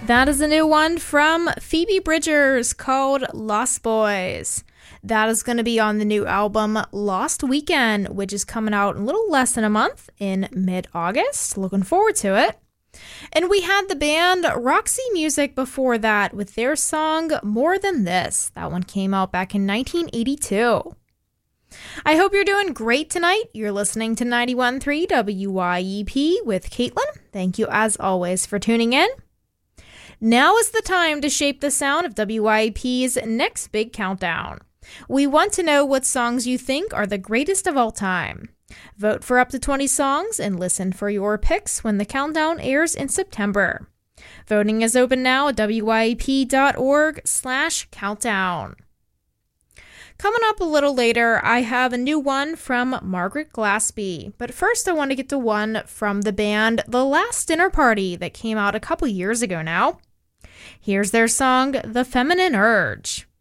That is a new one from Phoebe Bridgers called Lost Boys. That is going to be on the new album Lost Weekend, which is coming out in a little less than a month in mid-August. Looking forward to it. And we had the band Roxy Music before that with their song More Than This. That one came out back in 1982. I hope you're doing great tonight. You're listening to 91.3 WYEP with Caitlin. Thank you as always for tuning in. Now is the time to shape the sound of WYEP's next big countdown. We want to know what songs you think are the greatest of all time. Vote for up to 20 songs and listen for your picks when the countdown airs in September. Voting is open now at wyep.org/countdown. Coming up a little later, I have a new one from Margaret Glaspie. But first, I want to get to one from the band The Last Dinner Party that came out a couple years ago now. Here's their song, The Feminine Urge.